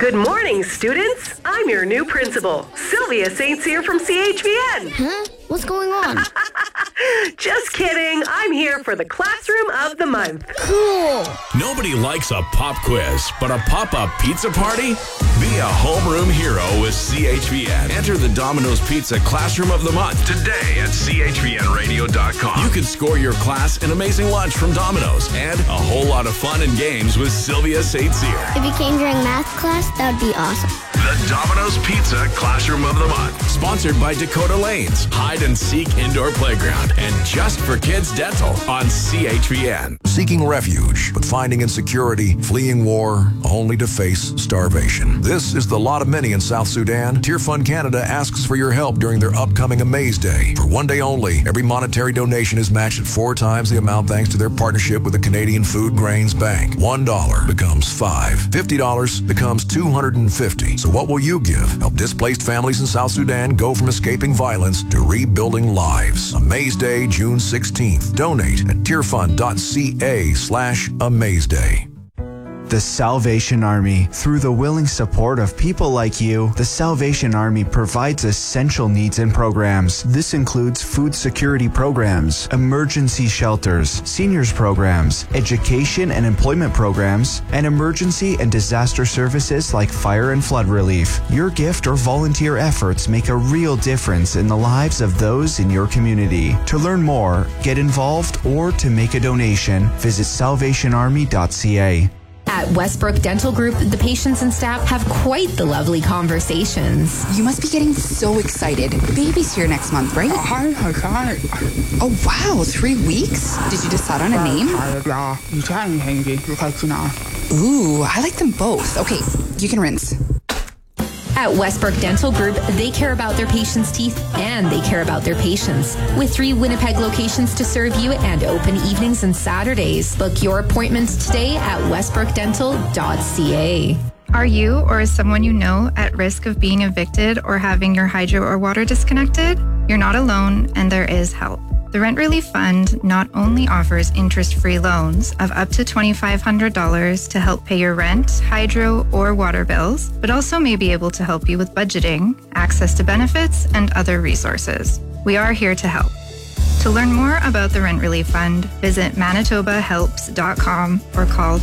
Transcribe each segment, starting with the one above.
Good morning, students. I'm your new principal, Sylvia St. Cyr from CHVN. Huh? What's going on? Just kidding. I'm here for the Classroom of the Month. Cool. Nobody likes a pop quiz, but a pop-up pizza party? Be a homeroom hero with CHVN. Enter the Domino's Pizza Classroom of the Month today at chvnradio.com. You can score your class an amazing lunch from Domino's and a whole lot of fun and games with Sylvia St. Cyr. If you came during math class, that would be awesome. The Domino's Pizza Classroom of the Month. Sponsored by Dakota Lanes, Hide and Seek Indoor Playground, and Just for Kids Dental on CHVN. Seeking refuge, but finding insecurity, fleeing war, only to face starvation. This is the lot of many in South Sudan. Tear Fund Canada asks for your help during their upcoming Amaze Day. For one day only, every monetary donation is matched at 4 times the amount thanks to their partnership with the Canadian Food Grains Bank. $1 becomes $5. $50 becomes $250. So what will you give? Help displaced families in South Sudan go from escaping violence to rebuilding lives. Amaze Day, June 16th. Donate at tearfund.ca/AmazeDay. The Salvation Army. Through the willing support of people like you, the Salvation Army provides essential needs and programs. This includes food security programs, emergency shelters, seniors programs, education and employment programs, and emergency and disaster services like fire and flood relief. Your gift or volunteer efforts make a real difference in the lives of those in your community. To learn more, get involved, or to make a donation, visit salvationarmy.ca. At Westbrook Dental Group, the patients and staff have quite the lovely conversations. You must be getting so excited. Baby's here next month, right? Oh, wow, 3 weeks? Did you decide on a name? Ooh, I like them both. Okay, you can rinse. At Westbrook Dental Group, they care about their patients' teeth and they care about their patients. With 3 Winnipeg locations to serve you and open evenings and Saturdays. Book your appointments today at westbrookdental.ca. Are you or is someone you know at risk of being evicted or having your hydro or water disconnected? You're not alone and there is help. The Rent Relief Fund not only offers interest-free loans of up to $2,500 to help pay your rent, hydro, or water bills, but also may be able to help you with budgeting, access to benefits, and other resources. We are here to help. To learn more about the Rent Relief Fund, visit manitobahelps.com or call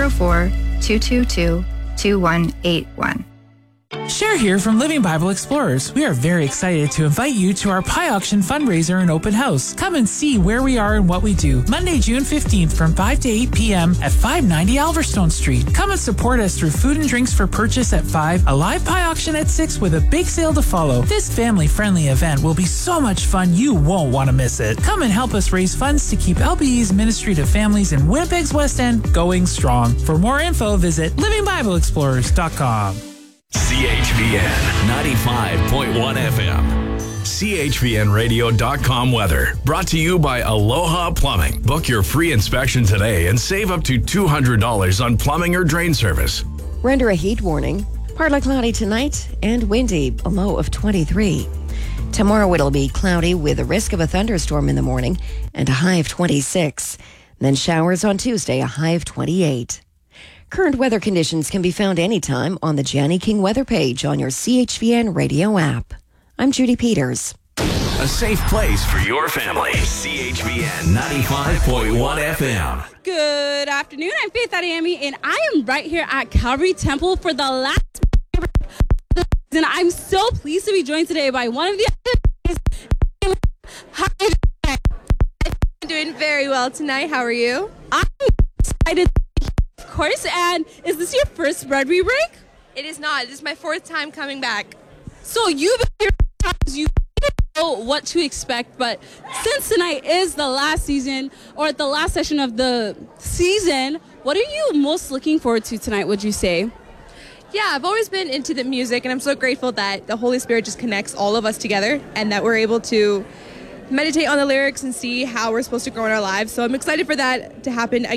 204-222-2181. Cher here from Living Bible Explorers. We are very excited to invite you to our Pie Auction fundraiser and open house. Come and see where we are and what we do. Monday, June 15th from 5 to 8 p.m. at 590 Alverstone Street. Come and support us through food and drinks for purchase at 5, a live pie auction at 6 with a big sale to follow. This family-friendly event will be so much fun you won't want to miss it. Come and help us raise funds to keep LBE's Ministry to Families in Winnipeg's West End going strong. For more info, visit livingbibleexplorers.com. CHVN 95.1 FM. CHVNradio.com weather. Brought to you by Aloha Plumbing. Book your free inspection today and save up to $200 on plumbing or drain service. We're under a heat warning. Partly cloudy tonight and windy, a low of 23. Tomorrow it'll be cloudy with a risk of a thunderstorm in the morning and a high of 26. Then showers on Tuesday, a high of 28. Current weather conditions can be found anytime on the Janny King weather page on your CHVN radio app. I'm Judy Peters. A safe place for your family. CHVN 95.1 FM. Good afternoon. I'm Faith Adeyemi, and I am right here at Calvary Temple for the last and I'm so pleased to be joined today by one of the Hi. I'm doing very well tonight. How are you? I'm excited. Of course, and is this your first Red We Break? It is not. This is my 4th time coming back. So you've been here times, you know what to expect, but since tonight is the last season, or the last session of the season, what are you most looking forward to tonight, would you say? Yeah, I've always been into the music, and I'm so grateful that the Holy Spirit just connects all of us together, and that we're able to meditate on the lyrics and see how we're supposed to grow in our lives. So I'm excited for that to happen